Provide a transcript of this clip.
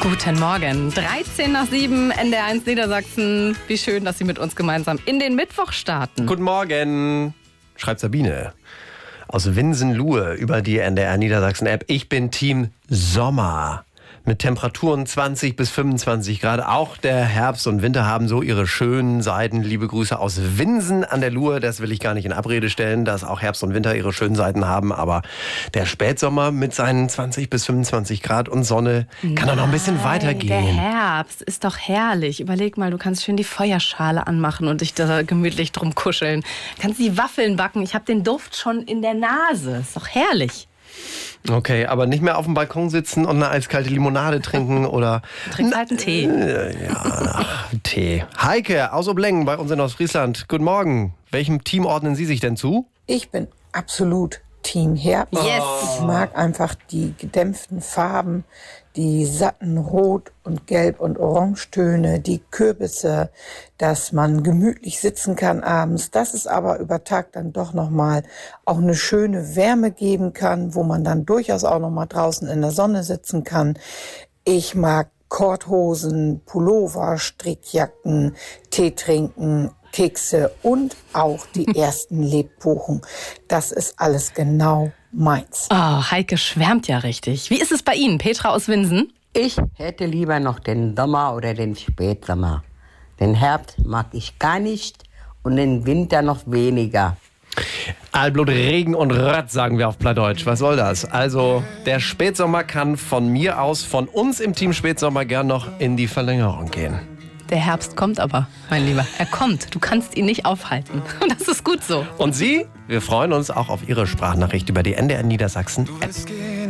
Guten Morgen. 13:07 NDR1 Niedersachsen. Wie schön, dass Sie mit uns gemeinsam in den Mittwoch starten. Guten Morgen, schreibt Sabine aus Winsen-Luhe über die NDR Niedersachsen-App. Ich bin Team Sommer. Mit Temperaturen 20 bis 25 Grad. Auch der Herbst und Winter haben so ihre schönen Seiten. Liebe Grüße aus Winsen an der Luhe. Das will ich gar nicht in Abrede stellen, dass auch Herbst und Winter ihre schönen Seiten haben. Aber der Spätsommer mit seinen 20 bis 25 Grad und Sonne kann doch noch ein bisschen weitergehen. Der Herbst ist doch herrlich. Überleg mal, du kannst schön die Feuerschale anmachen und dich da gemütlich drum kuscheln. Kannst die Waffeln backen. Ich habe den Duft schon in der Nase. Ist doch herrlich. Okay, aber nicht mehr auf dem Balkon sitzen und eine eiskalte Limonade trinken oder... Trink halt einen Tee. Tee. Heike aus Obleng bei uns in Ostfriesland. Guten Morgen. Welchem Team ordnen Sie sich denn zu? Ich bin absolut Team Herbst. Yes. Ich mag einfach die gedämpften Farben, die satten Rot- und Gelb- und Orangetöne, die Kürbisse, dass man gemütlich sitzen kann abends, dass es aber über Tag dann doch nochmal auch eine schöne Wärme geben kann, wo man dann durchaus auch nochmal draußen in der Sonne sitzen kann. Ich mag Korthosen, Pullover, Strickjacken, Tee trinken, Kekse und auch die ersten Lebkuchen. Das ist alles genau meins. Oh, Heike schwärmt ja richtig. Wie ist es bei Ihnen, Petra aus Winsen? Ich hätte lieber noch den Sommer oder den Spätsommer. Den Herbst mag ich gar nicht und den Winter noch weniger. Allblut, Regen und Rött, sagen wir auf Plattdeutsch. Was soll das? Also, der Spätsommer kann von mir aus, von uns im Team Spätsommer, gern noch in die Verlängerung gehen. Der Herbst kommt aber, mein Lieber. Er kommt. Du kannst ihn nicht aufhalten. Und das ist gut so. Und Sie? Wir freuen uns auch auf Ihre Sprachnachricht über die NDR Niedersachsen App.